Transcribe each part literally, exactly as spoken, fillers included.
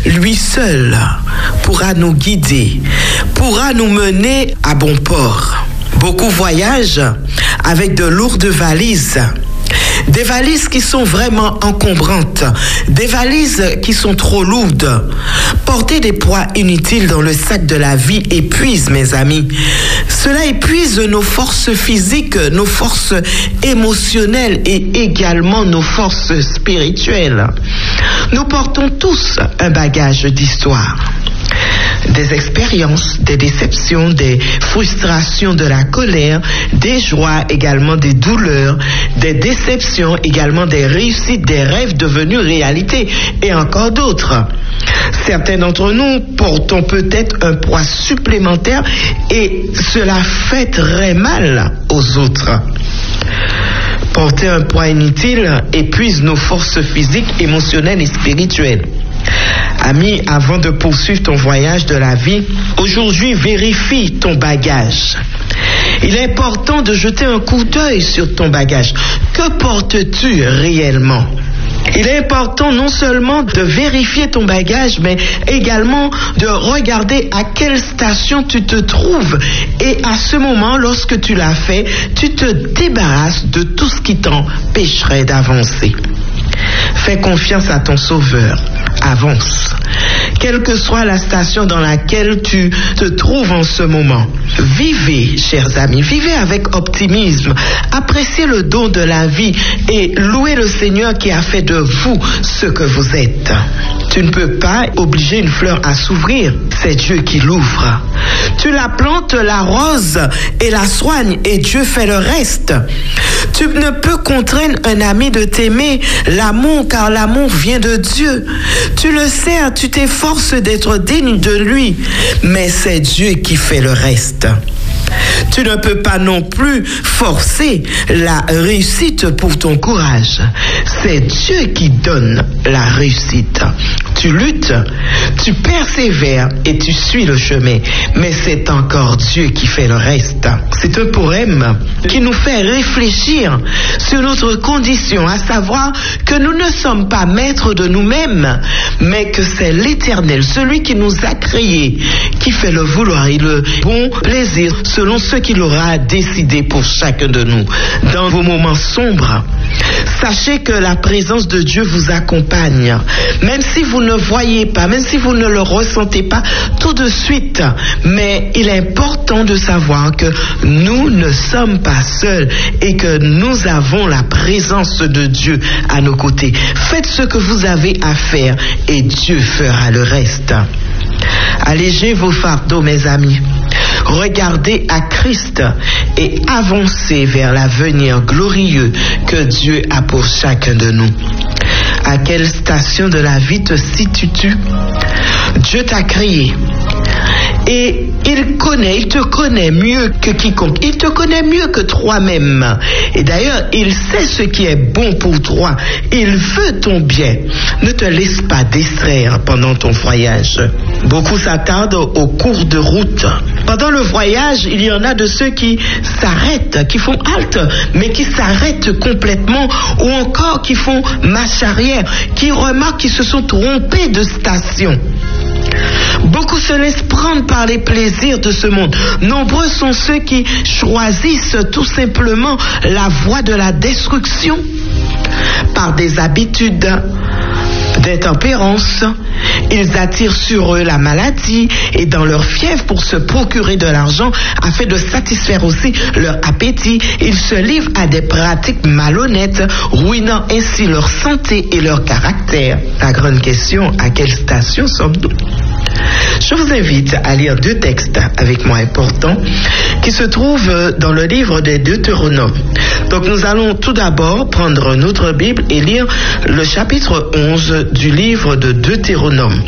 lui seul pourra nous guider, pourra nous mener à bon port. Beaucoup voyagent avec de lourdes valises. Des valises qui sont vraiment encombrantes, des valises qui sont trop lourdes. Porter des poids inutiles dans le sac de la vie épuise, mes amis. Cela épuise nos forces physiques, nos forces émotionnelles et également nos forces spirituelles. Nous portons tous un bagage d'histoire. Des expériences, des déceptions, des frustrations, de la colère, des joies, également des douleurs, des déceptions, également des réussites, des rêves devenus réalité et encore d'autres. Certains d'entre nous portons peut-être un poids supplémentaire et cela fait très mal aux autres. Porter un poids inutile épuise nos forces physiques, émotionnelles et spirituelles. Ami, avant de poursuivre ton voyage de la vie, aujourd'hui vérifie ton bagage. Il est important de jeter un coup d'œil sur ton bagage. Que portes-tu réellement? Il est important non seulement de vérifier ton bagage, mais également de regarder à quelle station tu te trouves. Et à ce moment, lorsque tu l'as fait, tu te débarrasses de tout ce qui t'empêcherait d'avancer. Fais confiance à ton Sauveur. Avance. Quelle que soit la station dans laquelle tu te trouves en ce moment, vivez, chers amis, vivez avec optimisme, appréciez le don de la vie et louez le Seigneur qui a fait de vous ce que vous êtes. Tu ne peux pas obliger une fleur à s'ouvrir, c'est Dieu qui l'ouvre. Tu la plantes, l'arroses et la soignes et Dieu fait le reste. Tu ne peux contraindre un ami de t'aimer, l'amour, car l'amour vient de Dieu. Tu le sais, tu t'efforces d'être digne de lui, mais c'est Dieu qui fait le reste. Tu ne peux pas non plus forcer la réussite pour ton courage. C'est Dieu qui donne la réussite. Tu luttes, tu persévères et tu suis le chemin, mais c'est encore Dieu qui fait le reste. C'est un poème qui nous fait réfléchir sur notre condition, à savoir que nous ne sommes pas maîtres de nous-mêmes, mais que c'est l'Éternel, celui qui nous a créés, qui fait le vouloir et le bon plaisir selon ce qu'il aura décidé pour chacun de nous. Dans vos moments sombres, sachez que la présence de Dieu vous accompagne, même si vous ne voyez pas, même si vous ne le ressentez pas tout de suite. Mais il est important de savoir que nous ne sommes pas seuls et que nous avons la présence de Dieu à nos côtés. Faites ce que vous avez à faire et Dieu fera le reste. Allégez vos fardeaux, mes amis. Regardez à Christ et avancez vers l'avenir glorieux que Dieu a pour chacun de nous. À quelle station de la vie te situes-tu? Dieu t'a créé. Et il connaît, il te connaît mieux que quiconque. Il te connaît mieux que toi-même. Et d'ailleurs, il sait ce qui est bon pour toi. Il veut ton bien. Ne te laisse pas distraire pendant ton voyage. Beaucoup s'attardent au cours de route. Pendant le voyage, il y en a de ceux qui s'arrêtent, qui font halte, mais qui s'arrêtent complètement, ou encore qui font marche arrière, qui remarquent qu'ils se sont trompés de station. Beaucoup se laissent prendre par les plaisirs de ce monde. Nombreux sont ceux qui choisissent tout simplement la voie de la destruction par des habitudes d'intempérance. Ils attirent sur eux la maladie et dans leur fièvre pour se procurer de l'argent afin de satisfaire aussi leur appétit, ils se livrent à des pratiques malhonnêtes, ruinant ainsi leur santé et leur caractère. La grande question, à quelle station sommes-nous? Je vous invite à lire deux textes avec moi importants qui se trouvent dans le livre des Deutéronomes. Donc nous allons tout d'abord prendre notre Bible et lire le chapitre onze du livre de Deutéronome.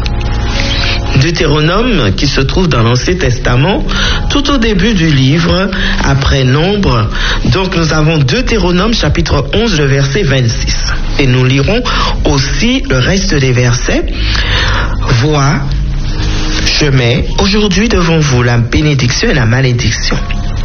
Deutéronome qui se trouve dans l'Ancien Testament, tout au début du livre, après Nombre. Donc nous avons Deutéronome chapitre onze, le verset vingt-six. Et nous lirons aussi le reste des versets. Vois, je mets aujourd'hui devant vous la bénédiction et la malédiction.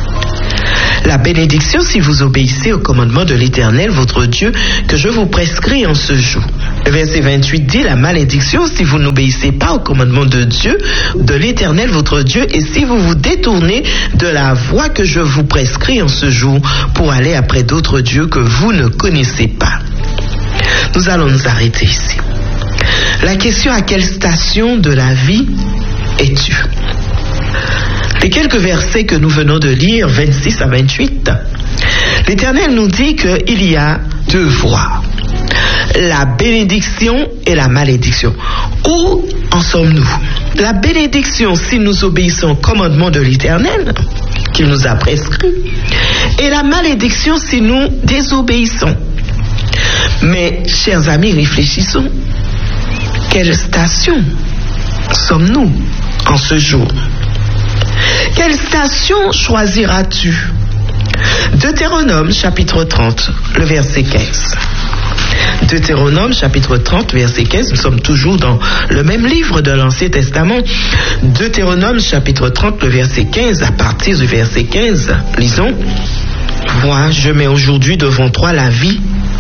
La bénédiction si vous obéissez au commandement de l'Éternel, votre Dieu, que je vous prescris en ce jour. Le verset vingt-huit dit la malédiction si vous n'obéissez pas au commandement de Dieu, de l'Éternel votre Dieu, et si vous vous détournez de la voie que je vous prescris en ce jour pour aller après d'autres dieux que vous ne connaissez pas. Nous allons nous arrêter ici. La question: à quelle station de la vie es-tu? Les quelques versets que nous venons de lire, vingt-six à vingt-huit, l'Éternel nous dit qu'il y a deux voies, la bénédiction et la malédiction. Où en sommes-nous? La bénédiction, si nous obéissons au commandement de l'Éternel, qu'il nous a prescrit, et la malédiction, si nous désobéissons. Mais, chers amis, réfléchissons. Quelle station sommes-nous en ce jour? Quelle station choisiras-tu? Deutéronome chapitre trente, le verset quinze. Deutéronome chapitre trente, verset quinze, nous sommes toujours dans le même livre de l'Ancien Testament. Deutéronome chapitre trente, le verset quinze, à partir du verset quinze, lisons. Vois, je mets aujourd'hui devant toi la vie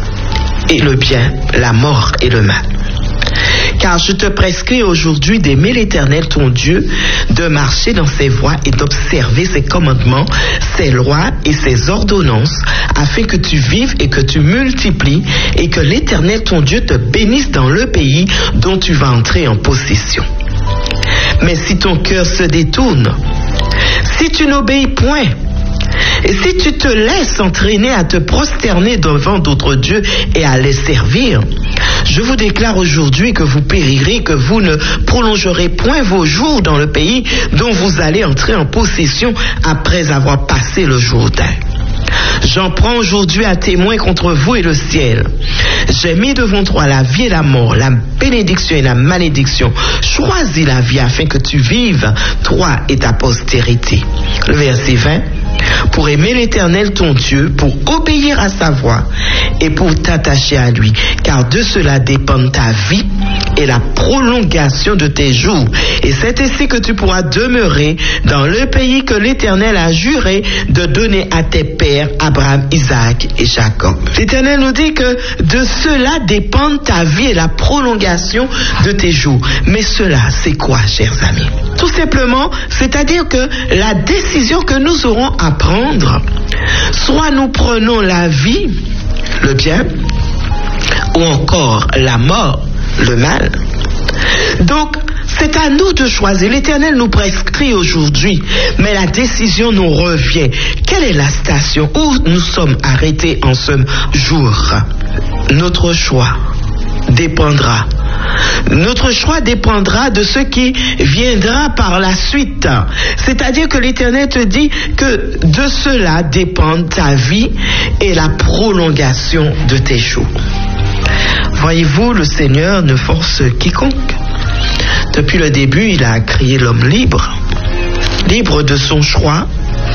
et le bien, la mort et le mal. Car je te prescris aujourd'hui d'aimer l'Éternel ton Dieu, de marcher dans ses voies et d'observer ses commandements, ses lois et ses ordonnances, afin que tu vives et que tu multiplies, et que l'Éternel ton Dieu te bénisse dans le pays dont tu vas entrer en possession. Mais si ton cœur se détourne, si tu n'obéis point, et si tu te laisses entraîner à te prosterner devant d'autres dieux et à les servir, je vous déclare aujourd'hui que vous périrez, que vous ne prolongerez point vos jours dans le pays dont vous allez entrer en possession après avoir passé le Jourdain. J'en prends aujourd'hui à témoin contre vous et le ciel. J'ai mis devant toi la vie et la mort, la bénédiction et la malédiction. Choisis la vie afin que tu vives, toi et ta postérité. Le verset vingt. Pour aimer l'Éternel ton Dieu, pour obéir à sa voix et pour t'attacher à lui, car de cela dépend ta vie et la prolongation de tes jours. Et c'est ainsi que tu pourras demeurer dans le pays que l'Éternel a juré de donner à tes pères, Abraham, Isaac et Jacob. L'Éternel nous dit que de cela dépend ta vie et la prolongation de tes jours. Mais cela, c'est quoi, chers amis? Tout simplement, c'est-à-dire que la décision que nous aurons à prendre, soit nous prenons la vie, le bien, ou encore la mort, le mal. Donc, c'est à nous de choisir. L'Éternel nous prescrit aujourd'hui, mais la décision nous revient. Quelle est la station où nous sommes arrêtés en ce jour? Notre choix dépendra. Notre choix dépendra de ce qui viendra par la suite. C'est-à-dire que l'Éternel te dit que de cela dépend ta vie et la prolongation de tes jours. Voyez-vous, le Seigneur ne force quiconque. Depuis le début, il a créé l'homme libre, libre de son choix,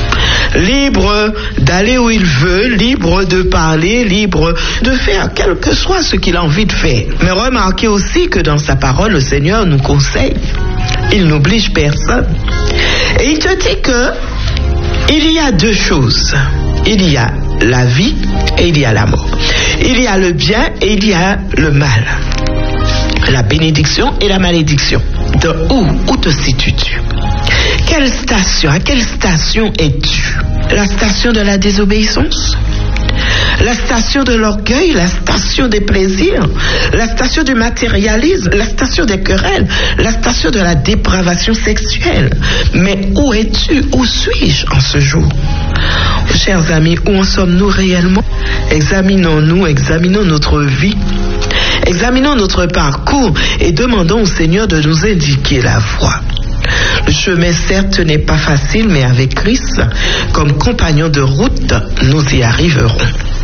libre d'aller où il veut, libre de parler, libre de faire quel que soit ce qu'il a envie de faire. Mais remarquez aussi que dans sa parole, le Seigneur nous conseille. Il n'oblige personne. Et il te dit que il y a deux choses. Il y a la vie et il y a la mort. Il y a le bien et il y a le mal. La bénédiction et la malédiction. De où, où te situes-tu? Quelle station, à quelle station es-tu? La station de la désobéissance? La station de l'orgueil, la station des plaisirs, la station du matérialisme, la station des querelles, la station de la dépravation sexuelle. Mais où es-tu? Où suis-je en ce jour? Chers amis, où en sommes-nous réellement? Examinons-nous, examinons notre vie, examinons notre parcours et demandons au Seigneur de nous indiquer la voie. Le chemin, certes, n'est pas facile, mais avec Christ comme compagnon de route, nous y arriverons.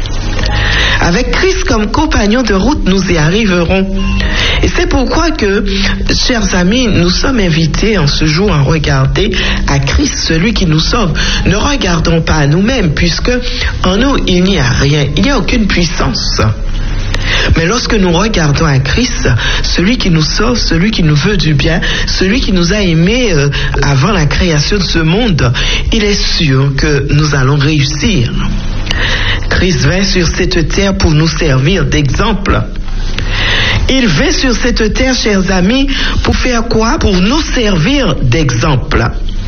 Avec Christ comme compagnon de route, nous y arriverons. Et c'est pourquoi que, chers amis, nous sommes invités en ce jour à regarder à Christ, celui qui nous sauve. Ne regardons pas à nous-mêmes, puisque en nous, il n'y a rien, il n'y a aucune puissance. Mais lorsque nous regardons à Christ, celui qui nous sauve, celui qui nous veut du bien, celui qui nous a aimés euh, avant la création de ce monde, il est sûr que nous allons réussir. Christ vint sur cette terre pour nous servir d'exemple. Il vint sur cette terre, chers amis, pour faire quoi? Pour nous servir d'exemple.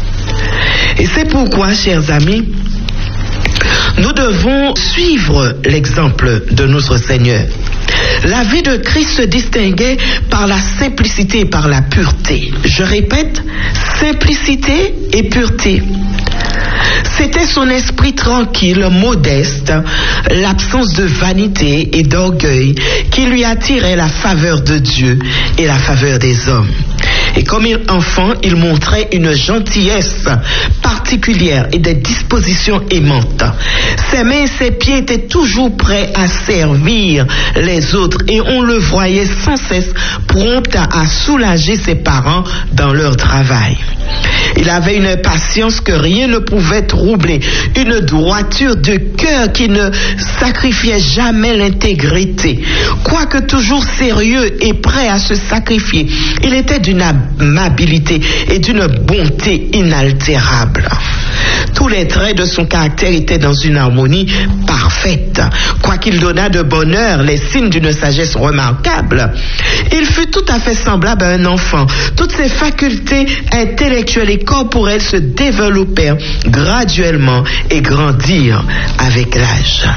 Et c'est pourquoi, chers amis, nous devons suivre l'exemple de notre Seigneur. La vie de Christ se distinguait par la simplicité et par la pureté. Je répète, simplicité et pureté. C'était son esprit tranquille, modeste, l'absence de vanité et d'orgueil qui lui attirait la faveur de Dieu et la faveur des hommes. Et comme enfant, il montrait une gentillesse particulière et des dispositions aimantes. Ses mains et ses pieds étaient toujours prêts à servir les autres et on le voyait sans cesse prompt à soulager ses parents dans leur travail. Il avait une patience que rien ne pouvait troubler, une droiture de cœur qui ne sacrifiait jamais l'intégrité. Quoique toujours sérieux et prêt à se sacrifier, il était d'une amabilité et d'une bonté inaltérable. Tous les traits de son caractère étaient dans une harmonie parfaite. Quoiqu'il donnât de bonheur les signes d'une sagesse remarquable, il fut tout à fait semblable à un enfant. Toutes ses facultés intellectuelles et corporelles se développèrent graduellement et grandirent avec l'âge.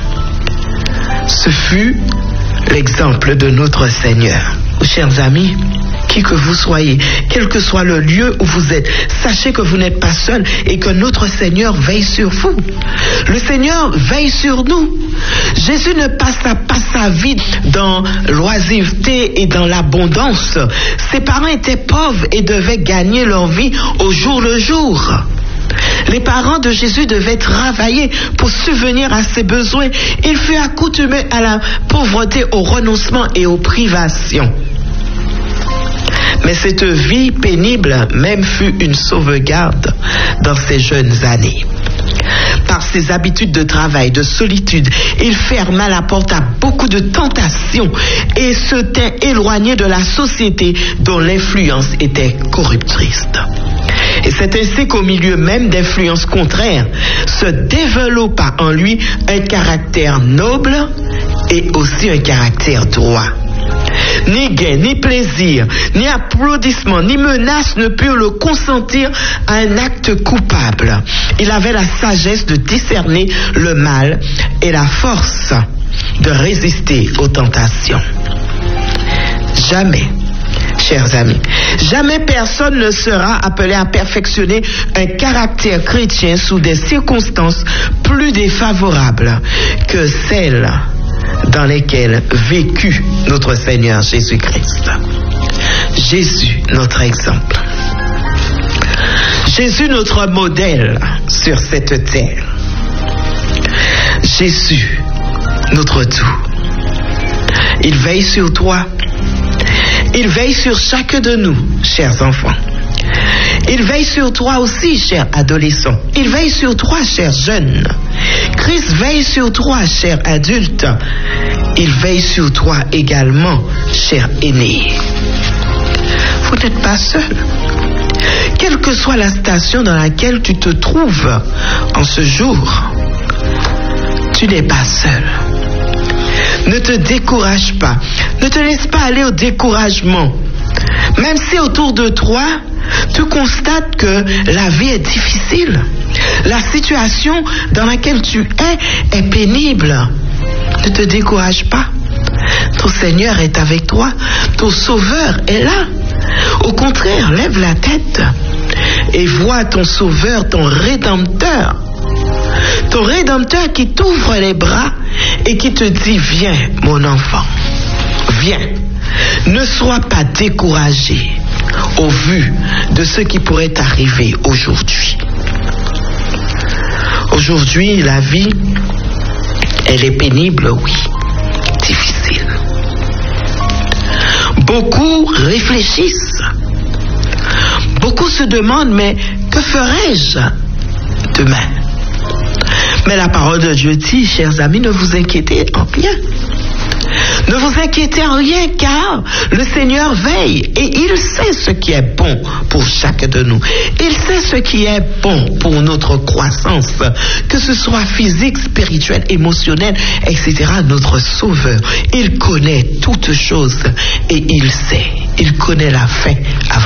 Ce fut l'exemple de notre Seigneur. Chers amis, qui que vous soyez, quel que soit le lieu où vous êtes, sachez que vous n'êtes pas seul et que notre Seigneur veille sur vous. Le Seigneur veille sur nous. Jésus ne passa pas sa vie dans l'oisiveté et dans l'abondance. Ses parents étaient pauvres et devaient gagner leur vie au jour le jour. Les parents de Jésus devaient travailler pour subvenir à ses besoins. Il fut accoutumé à la pauvreté, au renoncement et aux privations. Mais cette vie pénible même fut une sauvegarde dans ses jeunes années. Par ses habitudes de travail, de solitude, il ferma la porte à beaucoup de tentations et se tint éloigné de la société dont l'influence était corruptrice. Et c'est ainsi qu'au milieu même d'influences contraires, se développa en lui un caractère noble et aussi un caractère droit. Ni gain, ni plaisir, ni applaudissement, ni menace ne purent le consentir à un acte coupable. Il avait la sagesse de discerner le mal et la force de résister aux tentations. Jamais, chers amis, jamais personne ne sera appelé à perfectionner un caractère chrétien sous des circonstances plus défavorables que celles dans lesquelles vécut notre Seigneur Jésus-Christ. Jésus, notre exemple. Jésus, notre modèle sur cette terre. Jésus, notre tout. Il veille sur toi. Il veille sur chacun de nous, chers enfants. Il veille sur toi aussi, cher adolescent. Il veille sur toi, cher jeune. Christ veille sur toi, cher adulte. Il veille sur toi également, cher aîné. Vous n'êtes pas seul. Quelle que soit la station dans laquelle tu te trouves en ce jour, tu n'es pas seul. Ne te décourage pas. Ne te laisse pas aller au découragement. Même si autour de toi, tu constates que la vie est difficile. La situation dans laquelle tu es est pénible. Ne te décourage pas. Ton Seigneur est avec toi. Ton Sauveur est là. Au contraire, lève la tête et vois ton Sauveur, ton Rédempteur. Ton Rédempteur qui t'ouvre les bras et qui te dit, viens mon enfant, viens. Ne sois pas découragé au vu de ce qui pourrait t'arriver aujourd'hui. Aujourd'hui, la vie, elle est pénible, oui, difficile. Beaucoup réfléchissent. Beaucoup se demandent, mais que ferai-je demain? Mais la parole de Dieu dit, chers amis, ne vous inquiétez en rien. Ne vous inquiétez en rien, car le Seigneur veille et il sait ce qui est bon pour chacun de nous. Il sait ce qui est bon pour notre croissance, que ce soit physique, spirituelle, émotionnelle, et cetera. Notre Sauveur, il connaît toutes choses et il sait, il connaît la fin avant